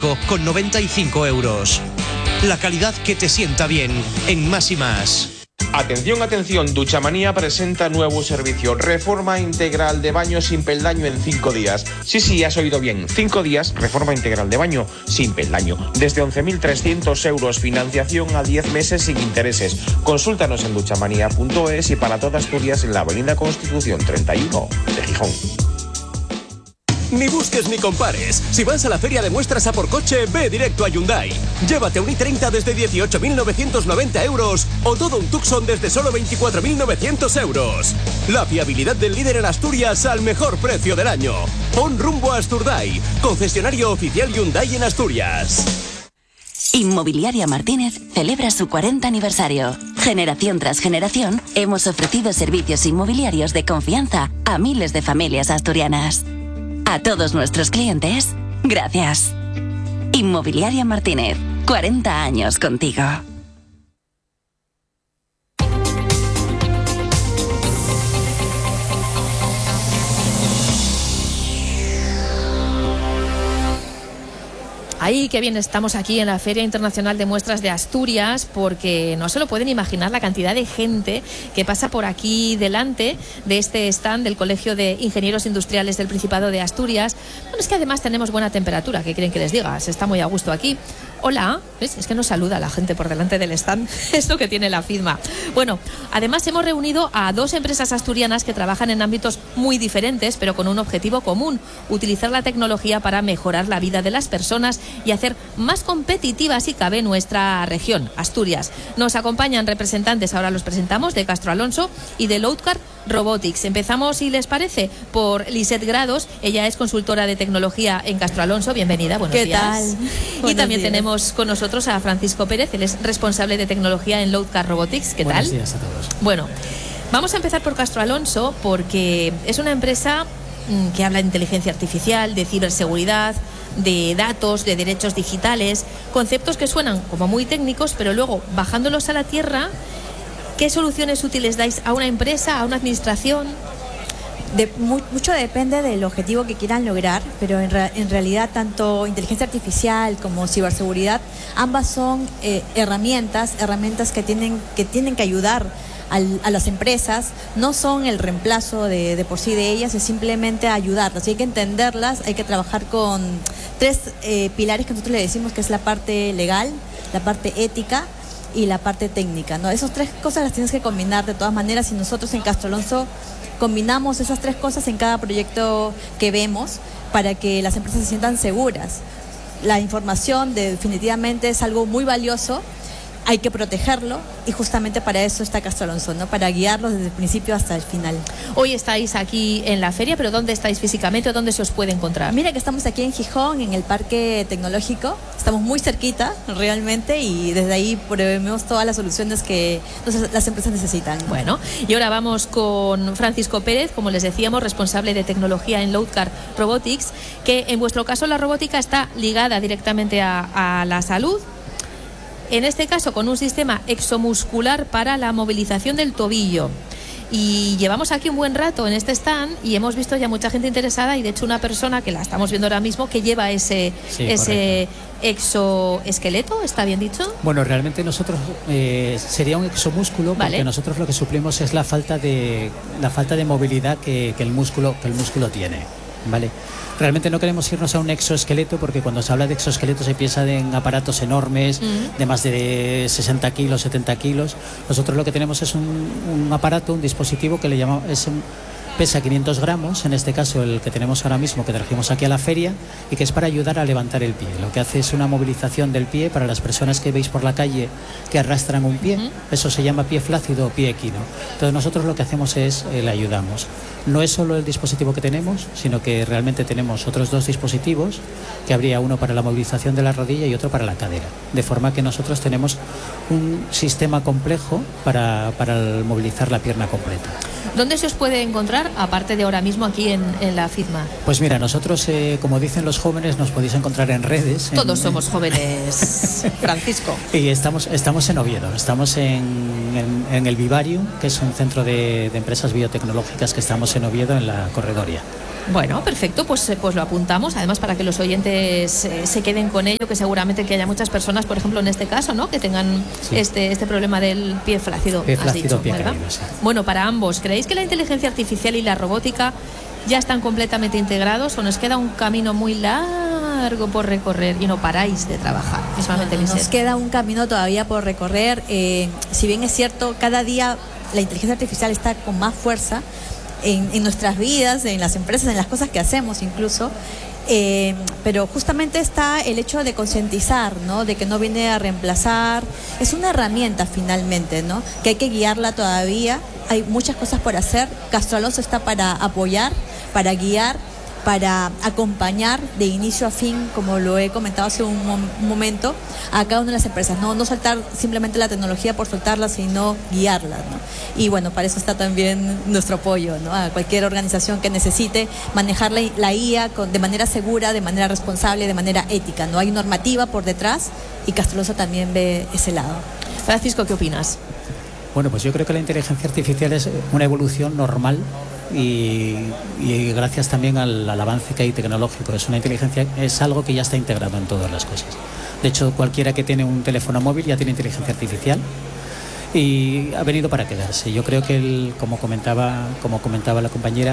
con 95 euros. La calidad que te sienta bien en Más y Más. Atención, atención, Duchamanía presenta nuevo servicio, reforma integral de baño sin peldaño en 5 días. Sí, has oído bien, 5 días, reforma integral de baño sin peldaño. Desde 11.300 euros, financiación a 10 meses sin intereses. Consúltanos en duchamanía.es y para toda Asturias en la Avenida Constitución 31 de Gijón. Ni busques ni compares. Si vas a la feria de muestras a por coche, ve directo a Hyundai. Llévate un i30 desde 18.990 euros o todo un Tucson desde solo 24.900 euros. La fiabilidad del líder en Asturias al mejor precio del año. Pon rumbo a Asturdai, concesionario oficial Hyundai en Asturias. Inmobiliaria Martínez celebra su 40 aniversario. Generación tras generación, hemos ofrecido servicios inmobiliarios de confianza a miles de familias asturianas. A todos nuestros clientes, gracias. Inmobiliaria Martínez, 40 años contigo. Ay, qué bien, estamos aquí en la Feria Internacional de Muestras de Asturias, porque no se lo pueden imaginar la cantidad de gente que pasa por aquí delante de este stand del Colegio de Ingenieros Industriales del Principado de Asturias. Bueno, es que además tenemos buena temperatura, ¿qué quieren que les diga? Se está muy a gusto aquí. Hola, ¿ves? Es que nos saluda la gente por delante del stand. Es lo que tiene la FIDMA. Bueno, además hemos reunido a 2 empresas asturianas que trabajan en ámbitos muy diferentes, pero con un objetivo común: utilizar la tecnología para mejorar la vida de las personas y hacer más competitiva, si cabe, nuestra región, Asturias. Nos acompañan representantes, ahora los presentamos, de Castro Alonso y de Loadcar Robotics. Empezamos, si les parece, por Lisette Grados. Ella es consultora de tecnología en Castro Alonso. Bienvenida, buenos días. ¿Qué tal? Y también tenemos con nosotros a Francisco Pérez, él es responsable de tecnología en Loadcar Robotics. ¿Qué tal? Buenos días a todos. Bueno, vamos a empezar por Castro Alonso, porque es una empresa que habla de inteligencia artificial, de ciberseguridad, de datos, de derechos digitales, conceptos que suenan como muy técnicos, pero luego, bajándolos a la tierra, ¿qué soluciones útiles dais a una empresa, a una administración? Mucho depende del objetivo que quieran lograr, pero en realidad tanto inteligencia artificial como ciberseguridad, ambas son herramientas que tienen que ayudar a las empresas. No son el reemplazo de por sí de ellas, es simplemente ayudarlas. Hay que entenderlas, hay que trabajar con 3 pilares que nosotros le decimos, que es la parte legal, la parte ética y la parte técnica, ¿no? Esas 3 cosas las tienes que combinar de todas maneras, y nosotros en Castro Alonso combinamos esas 3 cosas en cada proyecto que vemos para que las empresas se sientan seguras. La información definitivamente es algo muy valioso, hay que protegerlo, y justamente para eso está Castro Alonso, ¿no? Para guiarlos desde el principio hasta el final. Hoy estáis aquí en la feria, pero ¿dónde estáis físicamente? ¿Dónde se os puede encontrar? Mira que estamos aquí en Gijón, en el Parque Tecnológico. Estamos muy cerquita, realmente, y desde ahí vemos todas las soluciones que las empresas necesitan. Bueno, y ahora vamos con Francisco Pérez, como les decíamos, responsable de tecnología en Loadcar Robotics, que en vuestro caso la robótica está ligada directamente a la salud. En este caso, con un sistema exomuscular para la movilización del tobillo. Y llevamos aquí un buen rato en este stand y hemos visto ya mucha gente interesada, y de hecho una persona que la estamos viendo ahora mismo que lleva ese exoesqueleto, ¿está bien dicho? Bueno, realmente nosotros sería un exomúsculo, porque vale. Nosotros lo que suplimos es la falta de movilidad que el músculo tiene, ¿vale? Realmente no queremos irnos a un exoesqueleto, porque cuando se habla de exoesqueleto se piensa en aparatos enormes, de más de 60 kilos, 70 kilos. Nosotros lo que tenemos es un aparato, un dispositivo que le llamamos, pesa 500 gramos, en este caso el que tenemos ahora mismo, que trajimos aquí a la feria, y que es para ayudar a levantar el pie. Lo que hace es una movilización del pie para las personas que veis por la calle que arrastran un pie. Eso se llama pie flácido o pie equino. Entonces nosotros lo que hacemos es le ayudamos. No es solo el dispositivo que tenemos, sino que realmente tenemos otros 2 dispositivos, que habría uno para la movilización de la rodilla y otro para la cadera. De forma que nosotros tenemos un sistema complejo para movilizar la pierna completa. ¿Dónde se os puede encontrar, aparte de ahora mismo aquí en la FIDMA? Pues mira, nosotros, como dicen los jóvenes, nos podéis encontrar en redes. Todos somos jóvenes, Francisco. Y estamos en Oviedo, estamos en el Vivarium, que es un centro de empresas biotecnológicas que estamos en Oviedo, en la Corredoria. Bueno, perfecto, pues lo apuntamos, además para que los oyentes se queden con ello, que seguramente que haya muchas personas, por ejemplo, en este caso, ¿no?, que tengan este problema del pie flácido, has dicho, pie ¿verdad? caído, sí. Bueno, para ambos, ¿creéis que la inteligencia artificial y la robótica ya están completamente integrados o nos queda un camino muy largo por recorrer y no paráis de trabajar? Nos queda un camino todavía por recorrer. Si bien es cierto, cada día la inteligencia artificial está con más fuerza en nuestras vidas, en las empresas, en las cosas que hacemos incluso, pero justamente está el hecho de concientizar, ¿no?, de que no viene a reemplazar, es una herramienta finalmente, ¿no?, que hay que guiarla todavía. Hay muchas cosas por hacer. Castro Alonso está para apoyar, para guiar, para acompañar de inicio a fin, como lo he comentado hace un momento, a cada una de las empresas, no soltar simplemente la tecnología por soltarla, sino guiarla, ¿no? Y bueno, para eso está también nuestro apoyo, ¿no?, a cualquier organización que necesite manejar la IA de manera segura, de manera responsable, de manera ética, ¿no? Hay normativa por detrás y Castro Alonso también ve ese lado. Francisco, ¿qué opinas? Bueno, pues yo creo que la inteligencia artificial es una evolución normal y gracias también al avance que hay tecnológico. Es una inteligencia, es algo que ya está integrado en todas las cosas. De hecho, cualquiera que tiene un teléfono móvil ya tiene inteligencia artificial y ha venido para quedarse. Yo creo que como comentaba la compañera,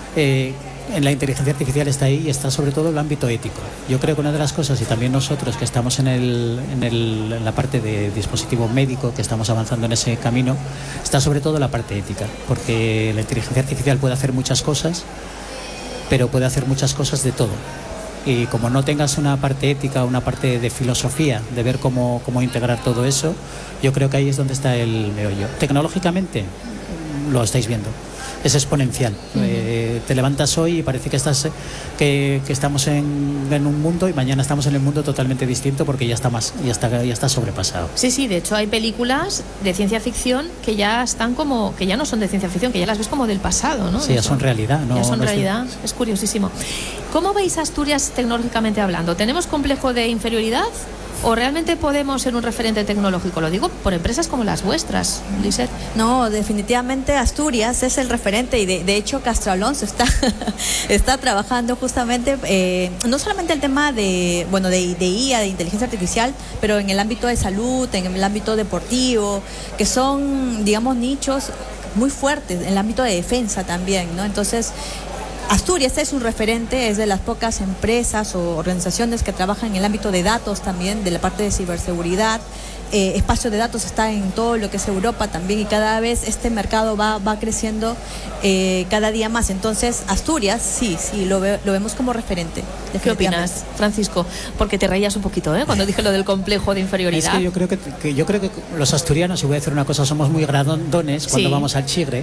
en la inteligencia artificial está ahí y está sobre todo el ámbito ético. Yo creo que una de las cosas, y también nosotros que estamos en la parte de dispositivo médico, que estamos avanzando en ese camino, está sobre todo la parte ética, porque la inteligencia artificial puede hacer muchas cosas, pero puede hacer muchas cosas de todo. Y como no tengas una parte ética, una parte de filosofía, de ver cómo integrar todo eso, yo creo que ahí es donde está el meollo. Tecnológicamente, lo estáis viendo. Es exponencial. Te levantas hoy y parece que estamos en un mundo y mañana estamos en el mundo totalmente distinto porque ya está sobrepasado. Sí, de hecho hay películas de ciencia ficción que ya están que ya no son de ciencia ficción, que ya las ves como del pasado, ¿no? Sí, ya son realidad, ¿no? Ya son realidad, es curiosísimo. ¿Cómo veis Asturias tecnológicamente hablando? ¿Tenemos complejo de inferioridad? ¿O realmente podemos ser un referente tecnológico? Lo digo por empresas como las vuestras, Lisette. No, definitivamente Asturias es el referente y de hecho Castro Alonso está trabajando justamente, no solamente el tema de IA, de inteligencia artificial, pero en el ámbito de salud, en el ámbito deportivo, que son, digamos, nichos muy fuertes, en el ámbito de defensa también, ¿no? Entonces, Asturias es un referente, es de las pocas empresas o organizaciones que trabajan en el ámbito de datos también, de la parte de ciberseguridad. Espacio de datos está en todo lo que es Europa también y cada vez este mercado va creciendo cada día más. Entonces, Asturias, sí, lo vemos como referente. ¿Qué opinas, Francisco? Porque te reías un poquito, cuando dije lo del complejo de inferioridad. Es que yo creo que los asturianos, y voy a decir una cosa, somos muy grandones cuando vamos al Chigre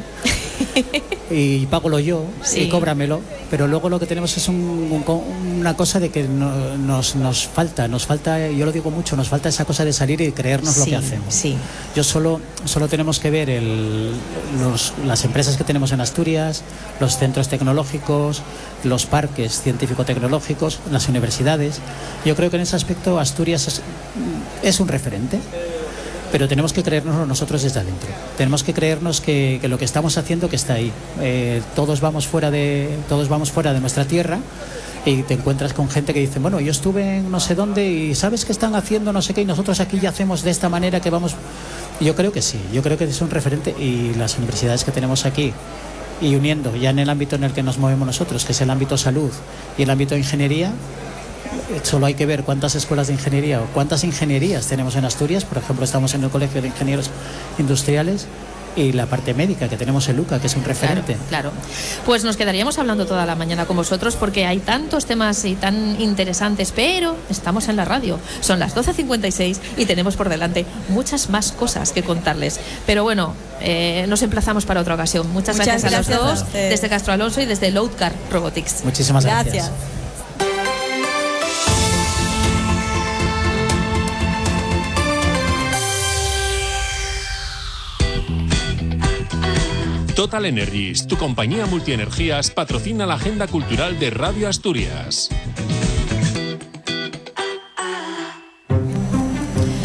y págolo yo y cóbramelo, pero luego lo que tenemos es una cosa de que nos falta, yo lo digo mucho, nos falta esa cosa de salir y creernos lo que hacemos. Sí. Yo solo tenemos que ver las empresas que tenemos en Asturias, los centros tecnológicos, los parques científico-tecnológicos, las universidades. Yo creo que en ese aspecto Asturias es un referente, pero tenemos que creernos nosotros desde adentro. Tenemos que creernos que lo que estamos haciendo que está ahí. Todos vamos fuera de nuestra tierra y te encuentras con gente que dice, bueno, yo estuve en no sé dónde y ¿sabes qué están haciendo? No sé qué, y nosotros aquí ya hacemos de esta manera que vamos. Yo creo que sí, yo creo que es un referente y las universidades que tenemos aquí y uniendo ya en el ámbito en el que nos movemos nosotros, que es el ámbito salud y el ámbito de ingeniería. Solo hay que ver cuántas escuelas de ingeniería o cuántas ingenierías tenemos en Asturias. Por ejemplo, estamos en el Colegio de Ingenieros Industriales y la parte médica, que tenemos el UCA, que es un referente. Claro. Pues nos quedaríamos hablando toda la mañana con vosotros porque hay tantos temas y tan interesantes, pero estamos en la radio. Son las 12:56 y tenemos por delante muchas más cosas que contarles. Pero bueno, nos emplazamos para otra ocasión. Muchas gracias a los dos, desde Castro Alonso y desde Loadcar Robotics. Muchísimas gracias. Total Energies, tu compañía multienergías, patrocina la agenda cultural de Radio Asturias.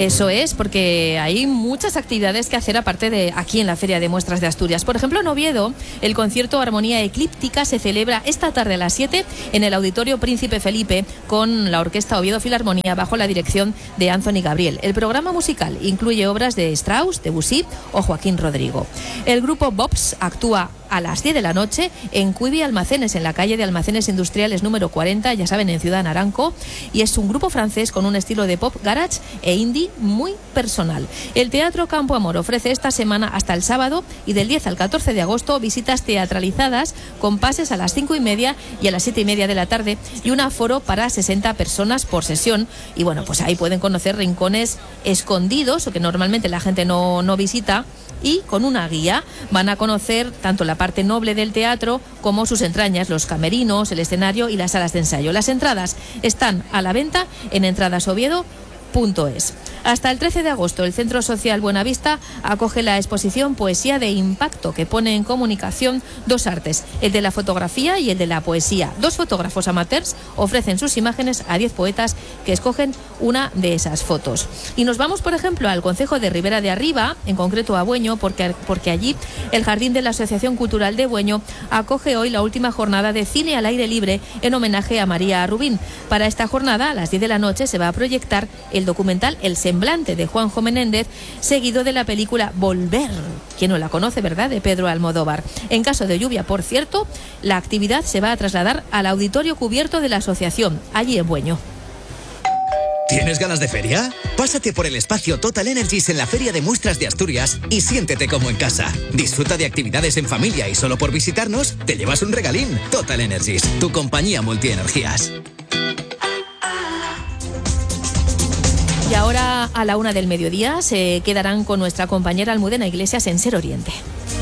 Eso es, porque hay muchas actividades que hacer aparte de aquí en la Feria de Muestras de Asturias. Por ejemplo, en Oviedo, el concierto Armonía Eclíptica se celebra esta tarde a las 7 en el Auditorio Príncipe Felipe con la Orquesta Oviedo Filarmonía bajo la dirección de Anthony Gabriel. El programa musical incluye obras de Strauss, Debussy o Joaquín Rodrigo. El grupo Bobs actúa a las 10 de la noche en Quibi Almacenes, en la calle de Almacenes Industriales número 40, ya saben, en Ciudad Naranco, y es un grupo francés con un estilo de pop garage e indie muy personal. El Teatro Campo Amor ofrece esta semana hasta el sábado y del 10 al 14 de agosto visitas teatralizadas con pases a las 5:30 y a las 7:30 de la tarde y un aforo para 60 personas por sesión. Y bueno, pues ahí pueden conocer rincones escondidos o que normalmente la gente no visita, y con una guía van a conocer tanto la parte noble del teatro como sus entrañas, los camerinos, el escenario y las salas de ensayo. Las entradas están a la venta en entradasoviedo.es. Hasta el 13 de agosto, el Centro Social Buenavista acoge la exposición Poesía de Impacto, que pone en comunicación dos artes, el de la fotografía y el de la poesía. Dos fotógrafos amateurs ofrecen sus imágenes a 10 poetas que escogen una de esas fotos. Y nos vamos, por ejemplo, al concejo de Ribera de Arriba, en concreto a Bueño, porque allí el Jardín de la Asociación Cultural de Bueño acoge hoy la última jornada de cine al aire libre en homenaje a María Rubín. Para esta jornada, a las 10 de la noche, se va a proyectar el documental El Semblante de Juanjo Menéndez, seguido de la película Volver, quien no la conoce, ¿verdad?, de Pedro Almodóvar. En caso de lluvia, por cierto, la actividad se va a trasladar al auditorio cubierto de la asociación, allí en Bueño. ¿Tienes ganas de feria? Pásate por el espacio Total Energies en la Feria de Muestras de Asturias y siéntete como en casa. Disfruta de actividades en familia y solo por visitarnos te llevas un regalín. Total Energies, tu compañía multienergías. Y ahora, a la 1 del mediodía, se quedarán con nuestra compañera Almudena Iglesias en Ser Oriente.